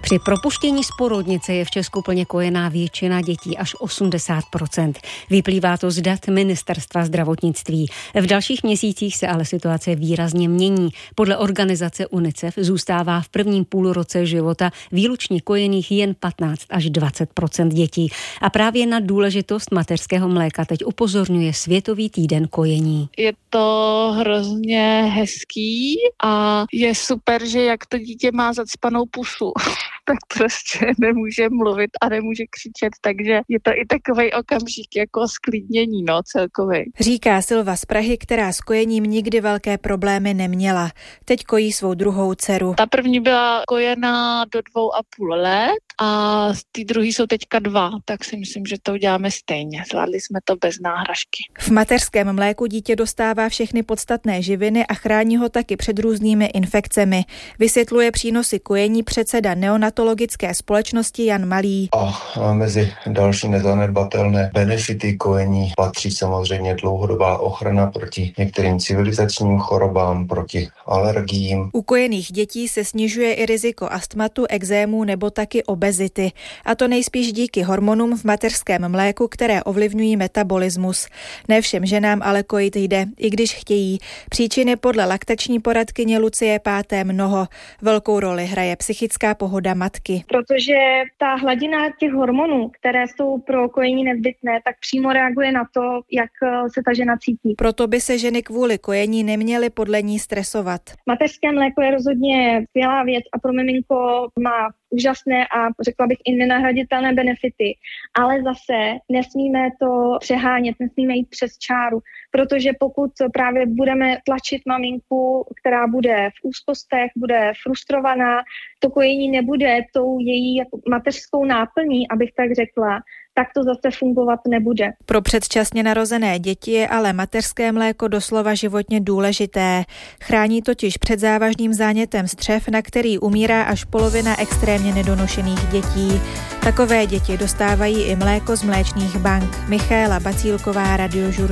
Při propuštění z porodnice je v Česku plně kojená většina dětí, až 80%. Vyplývá to z dat Ministerstva zdravotnictví. V dalších měsících se ale situace výrazně mění. Podle organizace UNICEF zůstává v prvním půlroce života výlučně kojených jen 15 až 20% dětí. A právě na důležitost mateřského mléka teď upozorňuje Světový týden kojení. Je to hrozně hezký a je super, že jak to dítě má zacpanou pusu, tak prostě nemůže mluvit a nemůže křičet, takže je to i takovej okamžik jako sklidnění, celkově. Říká Silva z Prahy, která s kojením nikdy velké problémy neměla. Teď kojí svou druhou dceru. Ta první byla kojená do 2,5 let a ty druhý jsou teďka 2, tak si myslím, že to uděláme stejně. Zvládli jsme to bez náhražky. V mateřském mléku dítě dostává všechny podstatné živiny a chrání ho taky před různými infekcemi. Vysvětluje přínosy kojení předseda neonatologické společnosti Jan Malý. A mezi další nezanedbatelné benefity kojení patří samozřejmě dlouhodobá ochrana proti některým civilizačním chorobám, proti alergiím. U kojených dětí se snižuje i riziko astmatu, ekzému nebo taky obezity. A to nejspíš díky hormonům v mateřském mléku, které ovlivňují metabolismus. Ne všem ženám ale kojit jde, i když chtějí. Příčiny podle laktační poradkyně Lucie Páté mnoho. Velkou roli hraje psychická pohoda matky. Protože ta hladina těch hormonů, které jsou pro kojení nezbytné, tak přímo reaguje na to, jak se ta žena cítí. Proto by se ženy kvůli kojení neměly podle ní stresovat. Mateřské mléko je rozhodně skvělá věc a pro miminko má úžasné a řekla bych i nenahraditelné benefity, ale zase nesmíme to přehánět, nesmíme jít přes čáru, protože pokud právě budeme tlačit maminku, která bude v úzkostech, bude frustrovaná, to kojení nebude tou její jako mateřskou náplní, abych tak řekla, tak to zase fungovat nebude. Pro předčasně narozené děti je ale mateřské mléko doslova životně důležité. Chrání totiž před závažným zánětem střev, na který umírá až polovina extrémně nedonošených dětí. Takové děti dostávají i mléko z mléčných bank. Michaela Bacílková, Radiožur.